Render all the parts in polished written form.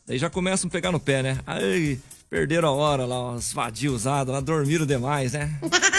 Daí já começam a pegar no pé, né? Ai, perderam a hora lá, os vadios usados lá, dormiram demais, né?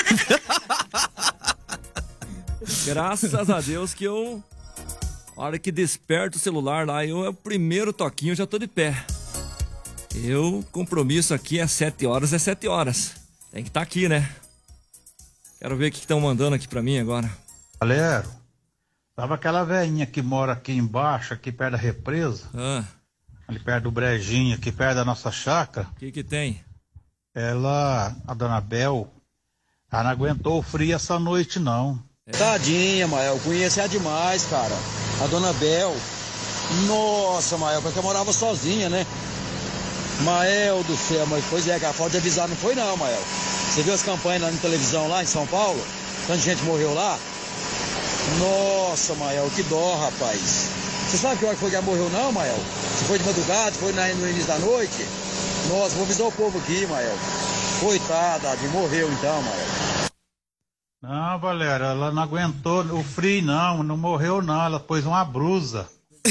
Graças a Deus que eu, a hora que desperto o celular lá, é o primeiro toquinho, eu já tô de pé. Compromisso aqui é 7 horas, é 7 horas. Tem que estar aqui, né? Quero ver o que estão mandando aqui pra mim agora. Galera, tava aquela velhinha que mora aqui embaixo, aqui perto da represa, ali perto do brejinho, aqui perto da nossa chácara. O que tem? Ela, a dona Bel, ela não aguentou o frio essa noite, não. Tadinha, Mael, conheci ela demais, cara. A dona Bel. Nossa, Mael, porque eu morava sozinha, né? Mael do céu, mas pois é, cara, falta de avisar não foi não, Mael. Você viu as campanhas lá na televisão lá em São Paulo? Tanta gente morreu lá? Nossa, Mael, que dó, rapaz. Você sabe que hora que foi que ela morreu não, Mael? Se foi de madrugada, se foi no início da noite? Nossa, vou avisar o povo aqui, Mael. Coitada, morreu então, Mael. Não, Valéria, ela não aguentou o frio, não morreu não, ela pôs uma brusa.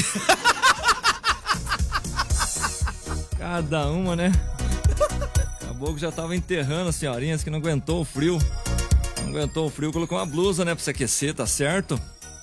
Cada uma, né? Acabou que já tava enterrando as senhorinhas que não aguentou o frio. Não aguentou o frio, colocou uma blusa, né, pra se aquecer, tá certo?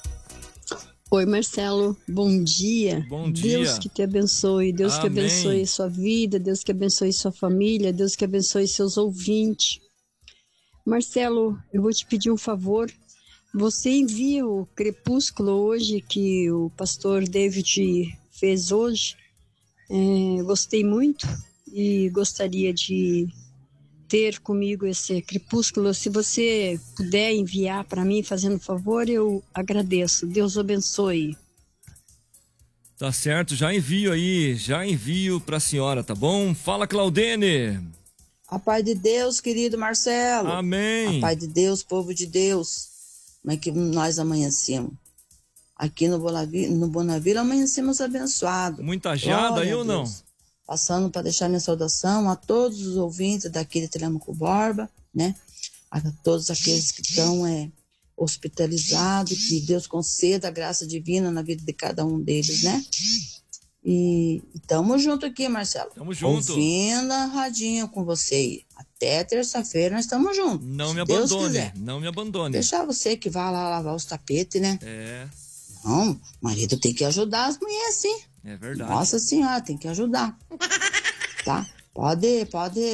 Oi, Marcelo, bom dia. Bom dia. Deus que te abençoe, Deus que Amém. abençoe sua vida, Deus que abençoe sua família, Deus que abençoe seus ouvintes. Marcelo, eu vou te pedir um favor. Você envia o crepúsculo hoje que o pastor David fez hoje. Gostei muito e gostaria de ter comigo esse crepúsculo. Se você puder enviar para mim, fazendo favor, eu agradeço. Deus abençoe. Tá certo, já envio pra senhora, tá bom? Fala, Claudene. A paz de Deus, querido Marcelo. Amém. A paz de Deus, povo de Deus. Como é que nós amanhecemos? Aqui no Bonavila amanhecemos abençoados. Muita geada aí ou não? Passando para deixar minha saudação a todos os ouvintes daqui de Telêmaco Borba, né? A todos aqueles que estão hospitalizados, que Deus conceda a graça divina na vida de cada um deles, né? E tamo junto aqui, Marcelo. Tamo junto. Ouvindo a radinha com você. Até terça-feira nós estamos juntos. Não me abandone, não me abandone. Deixar você que vá lá lavar os tapetes, né? Não, marido tem que ajudar as mulheres, sim. É verdade. Nossa senhora, tem que ajudar. Tá? Pode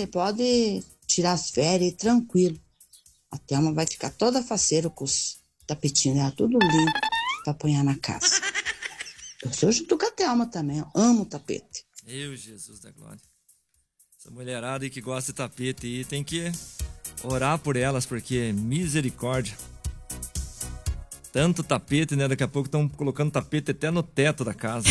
tirar as férias tranquilo. A Thelma vai ficar toda faceira com os tapetinhos dela, tudo limpo, pra apanhar na casa. Eu sou junto com a Thelma também, eu amo tapete. Jesus da glória. Essa mulherada aí que gosta de tapete aí, tem que orar por elas, porque misericórdia. Tanto tapete, né? Daqui a pouco estão colocando tapete até no teto da casa.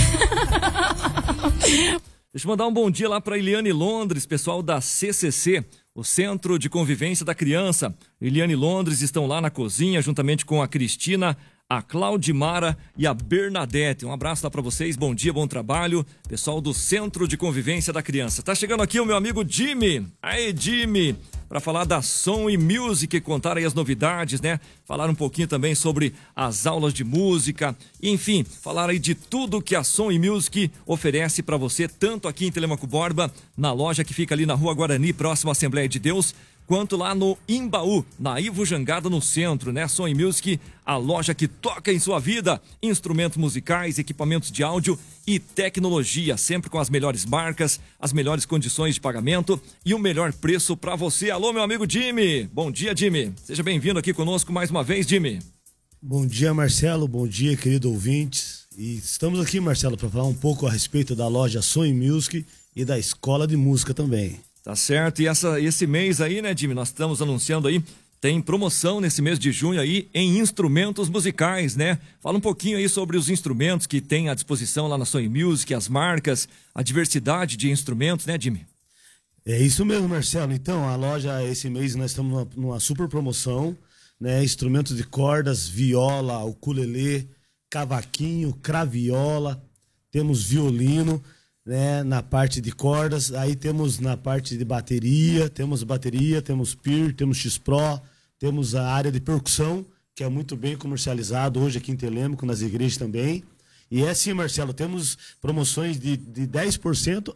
Deixa eu mandar um bom dia lá para Eliane Londres, pessoal da CCC, o Centro de Convivência da Criança. Eliane Londres estão lá na cozinha, juntamente com a Cristina, a Claudimara e a Bernadette. Um abraço lá para vocês, bom dia, bom trabalho. Pessoal do Centro de Convivência da Criança. Tá chegando aqui o meu amigo Jimmy. Aí, Jimmy, para falar da Som e Music, contar aí as novidades, né? Falar um pouquinho também sobre as aulas de música, enfim, falar aí de tudo que a Som e Music oferece para você, tanto aqui em Telêmaco Borba, na loja que fica ali na Rua Guarani, próximo à Assembleia de Deus, quanto lá no Imbaú, na Ivo Jangada, no centro, né? Som e Music, a loja que toca em sua vida. Instrumentos musicais, equipamentos de áudio e tecnologia, sempre com as melhores marcas, as melhores condições de pagamento e o melhor preço para você. Alô, meu amigo Jimmy. Bom dia, Jimmy. Seja bem-vindo aqui conosco mais uma vez, Jimmy. Bom dia, Marcelo. Bom dia, querido ouvintes. E estamos aqui, Marcelo, para falar um pouco a respeito da loja Som e Music e da Escola de Música também. Tá certo, e esse mês aí, né, Jimmy, nós estamos anunciando aí, tem promoção nesse mês de junho aí em instrumentos musicais, né? Fala um pouquinho aí sobre os instrumentos que tem à disposição lá na Som Music, as marcas, a diversidade de instrumentos, né, Jimmy? É isso mesmo, Marcelo. Então, a loja, esse mês nós estamos numa super promoção, né? Instrumentos de cordas, viola, ukulele, cavaquinho, craviola, temos violino, né, na parte de cordas, aí temos na parte de bateria, temos PIR, temos X-Pro, temos a área de percussão, que é muito bem comercializado hoje aqui em Telêmaco, nas igrejas também. E é assim, Marcelo, temos promoções de 10%